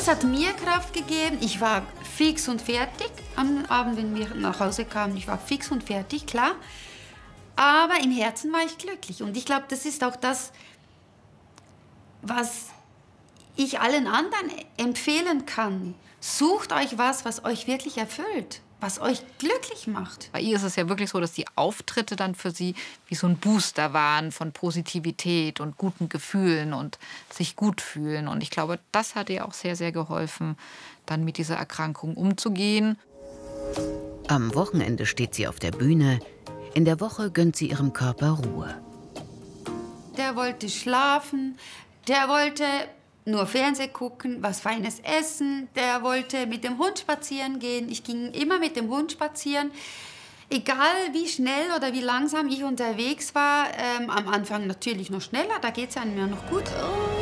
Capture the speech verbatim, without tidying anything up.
Das hat mir Kraft gegeben. Ich war fix und fertig am Abend, wenn wir nach Hause kamen. Ich war fix und fertig, klar. Aber im Herzen war ich glücklich. Und ich glaube, das ist auch das, was ich allen anderen empfehlen kann. Sucht euch was, was euch wirklich erfüllt, was euch glücklich macht. Bei ihr ist es ja wirklich so, dass die Auftritte dann für sie wie so ein Booster waren von Positivität und guten Gefühlen und sich gut fühlen. Und ich glaube, das hat ihr auch sehr, sehr geholfen, dann mit dieser Erkrankung umzugehen. Am Wochenende steht sie auf der Bühne. In der Woche gönnt sie ihrem Körper Ruhe. Der wollte schlafen, der wollte nur Fernsehen gucken, was Feines essen. Der wollte mit dem Hund spazieren gehen. Ich ging immer mit dem Hund spazieren. Egal wie schnell oder wie langsam ich unterwegs war, ähm, am Anfang natürlich noch schneller, da geht es einem ja noch gut.